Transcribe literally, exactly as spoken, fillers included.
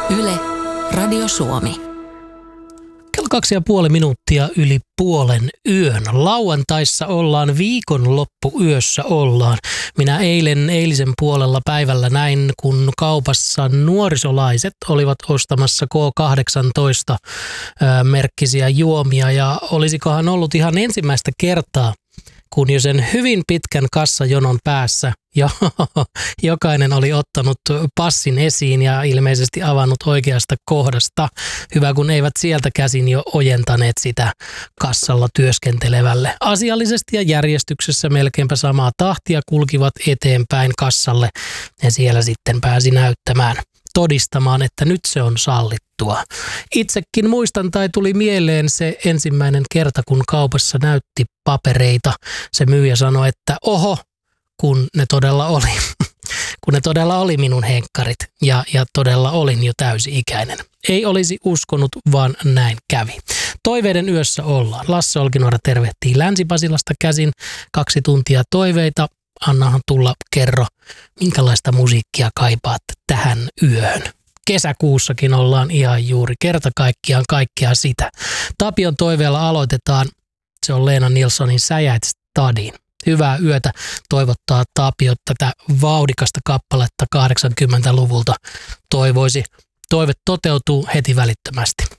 Yle, Radio Suomi. Kello kaksi ja puoli minuuttia yli puolen yön. Lauantaissa ollaan, viikonloppuyössä ollaan. Minä eilen eilisen puolella päivällä näin, kun kaupassa nuorisolaiset olivat ostamassa K kahdeksantoista-merkkisiä juomia. Ja olisikohan ollut ihan ensimmäistä kertaa, kun jo sen hyvin pitkän kassajonon päässä jo, jokainen oli ottanut passin esiin ja ilmeisesti avannut oikeasta kohdasta. Hyvä, kun eivät sieltä käsin jo ojentaneet sitä kassalla työskentelevälle. Asiallisesti ja järjestyksessä melkeinpä samaa tahtia kulkivat eteenpäin kassalle ja siellä sitten pääsi näyttämään, todistamaan, että nyt se on sallittua. Itsekin muistan tai tuli mieleen se ensimmäinen kerta, kun kaupassa näytti papereita. Se myyjä sanoi, että oho, kun ne todella oli, kun ne todella oli minun henkkarit ja, ja todella olin jo täysi-ikäinen. Ei olisi uskonut, vaan näin kävi. Toiveiden yössä ollaan. Lasse Olkinuora tervehtii Länsi-Pasilasta käsin. Kaksi tuntia toiveita. Annahan tulla, kerro, minkälaista musiikkia kaipaatte tähän yöhön. Kesäkuussakin ollaan ihan juuri kerta kaikkiaan kaikkea sitä. Tapion toiveella aloitetaan. Se on Leena Nilssonin Säjät stadin. Hyvää yötä toivottaa Tapio tätä vauhdikasta kappaletta kahdeksankymmentäluvulta. Toivoisi, toive toteutuu heti välittömästi.